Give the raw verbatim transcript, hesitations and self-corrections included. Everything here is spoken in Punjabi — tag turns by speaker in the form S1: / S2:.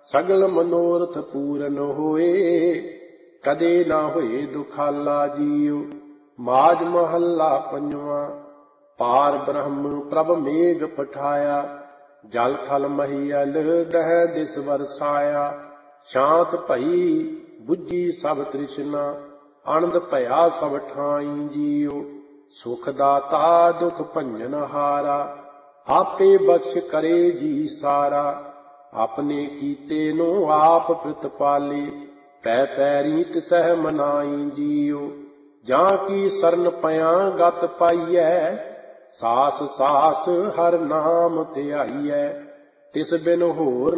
S1: ਸਗਲ ਮਨੋਰਥ ਪੂਰਨ ਹੋਏ। ਕਦੇ ਨਾ ਹੋਏ ਦੁਖਾਲਾ ਜੀਉ। ਮਾਝ ਮਹੱਲਾ ਪੰਜਵਾਂ। ਪਾਰ ਬ੍ਰਹਮ ਪ੍ਰਭ ਮੇਘ ਪਠਾਇਆ। ਜਲ ਥਲ ਮਹੀਅਲ ਦਹਿ ਦਿਸ ਵਰਸਾਇਆ। ਸ਼ਾਂਤ ਭਈ ਬੁੱਝੀ ਸਭ ਤ੍ਰਿਸ਼ਨਾ। ਆਨੰਦ ਭਇਆ ਸਭ ਠਾਈ ਜੀਉ। ਸੁਖ ਦਾਤਾ ਦੁਖ ਭੰਜਨ ਹਾਰਾ। ਆਪੇ ਬਖਸ਼ ਕਰੇ ਜੀ ਸਾਰਾ। ਆਪਣੇ ਕੀਤੇ ਨੂੰ ਆਪ ਪ੍ਰਤਪਾਲੇ। ਪੈ ਪੈਰੀ ਤਿਸਹਿ ਮਨਾਈ ਜੀਉ। ਜਾਂ ਕੀ ਸਰਨ ਪਿਆ ਗਤ ਪਾਈਐ। ਸਾਸ ਸਾਸ ਹਰ ਨਾਮ ਧਿਆਈਐ। ਤਿਸ ਬਿਨ ਹੋਰ